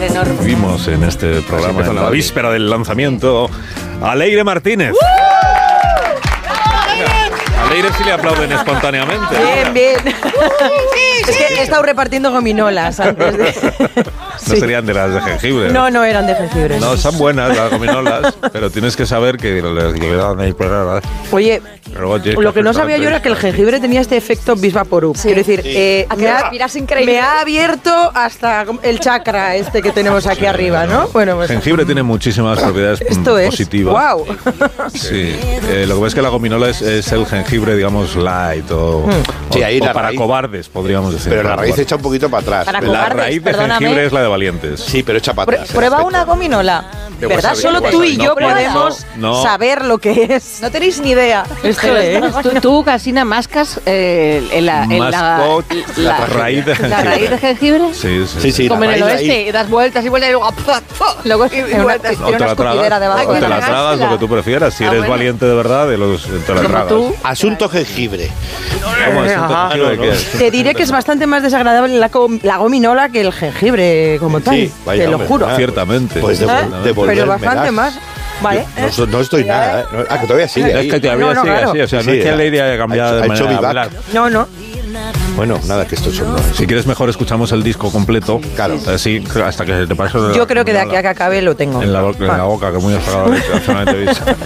enorme. Vimos en este programa, en la víspera del lanzamiento, a Leire Martínez. A Leire sí le aplauden espontáneamente. Bien. Es que he estado repartiendo gominolas antes de... No serían de las de jengibre. No eran de jengibre. No, son buenas las gominolas, pero tienes que saber que le dan ahí. Oye, lo que no sabía yo era que el jengibre tenía este efecto vis vaporub. Sí. Quiero decir, respiras increíble. me ha abierto hasta el chakra este que tenemos aquí arriba, ¿no? Bueno, pues Jengibre tiene muchísimas propiedades positivas. ¡Wow! Sí. Lo que pasa es que la gominola es el jengibre, digamos, light o para raíz, cobardes, podríamos decir. Pero la raíz echa un poquito para atrás. Para la cobardes, raíz de jengibre es la de valientes. Sí, pero echa para atrás. Prueba una gominola. ¿Verdad? Solo tú y yo podemos saber lo que es. No tenéis ni idea. Esto es. Tú Casina, mascas la raíz de jengibre. ¿La raíz de jengibre? Sí. Como en el oeste, das vueltas y vueltas y luego vueltas. O te la tragas lo que tú prefieras. Si eres valiente de verdad, te la tragas. Asunto jengibre. ¿Cómo es? ¿Qué es? Te diré que es bastante más desagradable la gominola que el jengibre como tal. Sí, vaya, te lo juro. Ciertamente. Pues pero bastante más. Vale. No estoy nada, ¿eh? Que todavía sigue ahí. Es que todavía sigue así. O sea, no es que Leire haya cambiado de manera de hablar. No. Bueno, nada, que esto es un... Si quieres mejor escuchamos el disco completo. Claro. Sí, hasta que te pase. Yo creo que de aquí a que acabe lo tengo. En la boca, que muy apagado.